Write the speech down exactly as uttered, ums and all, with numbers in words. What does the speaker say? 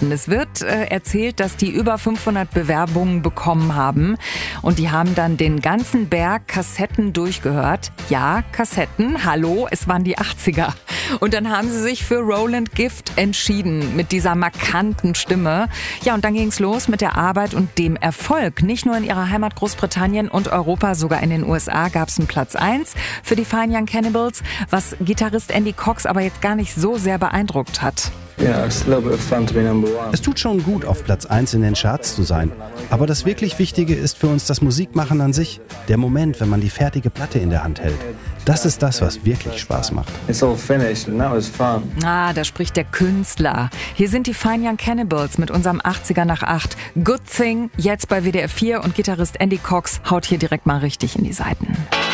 Kassetten. Es wird äh, erzählt, dass die über fünfhundert Bewerbungen bekommen haben und die haben dann den ganzen Berg Kassetten durchgehört. Ja, Kassetten, hallo, es waren die achtziger. Und dann haben sie sich für Roland Gift entschieden mit dieser markanten Stimme. Ja, und dann ging's los mit der Arbeit und dem Erfolg. Nicht nur in ihrer Heimat Großbritannien und Europa, sogar in den U S A gab's einen Platz eins für die Fine Young Cannibals, was Gitarrist Andy Cox aber jetzt gar nicht so sehr beeindruckt hat. Es tut schon gut, auf Platz eins in den Charts zu sein. Aber das wirklich Wichtige ist für uns das Musikmachen an sich. Der Moment, wenn man die fertige Platte in der Hand hält. Das ist das, was wirklich Spaß macht. Ah, da spricht der Künstler. Hier sind die Fine Young Cannibals mit unserem achtziger nach acht. Good Thing, jetzt bei W D R vier und Gitarrist Andy Cox haut hier direkt mal richtig in die Saiten.